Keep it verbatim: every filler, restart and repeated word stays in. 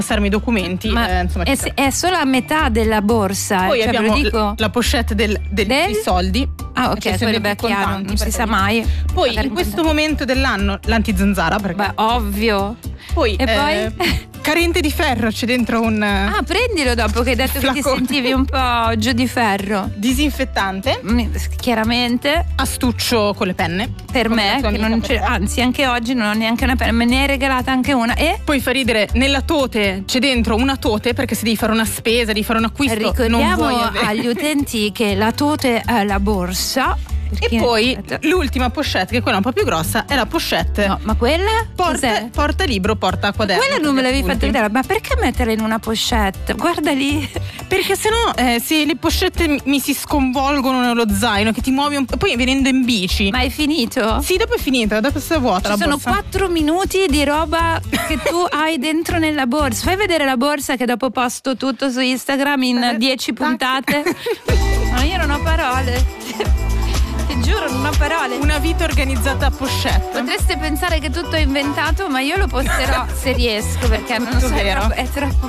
passarmi i documenti. Ma eh, insomma, è, è solo a metà della borsa. poi cioè, abbiamo ve lo dico. la pochette del, del, Del? dei soldi. Ah, ok, quello è chiaro, non si sa mai. Poi Magari in questo contanti. momento dell'anno l'antizanzara, perché Beh, ovvio. poi, E eh, poi? carente di ferro, c'è dentro un Ah, prendilo dopo che hai detto che ti flacone. sentivi un po' giù di ferro. disinfettante, Mm, Chiaramente astuccio con le penne. per come me, la tua che amica non per c'è, te. anzi anche oggi non ho neanche una penna, me ne hai regalata anche una. E Poi fa ridere, nella tote c'è dentro una tote, perché se devi fare una spesa, devi fare un acquisto, non ricordiamo vuoi avere. agli utenti che la tote è la borsa. E perché- poi l'ultima pochette, che è quella un po' più grossa, è la pochette No, ma quella? porta, Cos'è? porta libro, porta quaderno. Quella non me l'avevi appunti. fatta vedere, ma perché metterla in una pochette? Guarda lì. Perché sennò eh, se le pochette mi, mi si sconvolgono nello zaino, che ti muovi un po', poi venendo in bici. Ma hai finito? Sì, dopo è finita, dopo è vuota la Ci sono borsa. quattro minuti di roba che tu hai dentro nella borsa. Fai vedere la borsa che dopo posto tutto su Instagram in Eh, dieci tac. puntate. Ma io non ho parole. Ti giuro, non ho parole. Una vita organizzata a pochette. Potreste pensare che tutto è inventato, ma io lo posterò se riesco, perché non Tutto so, è vero. troppo, è troppo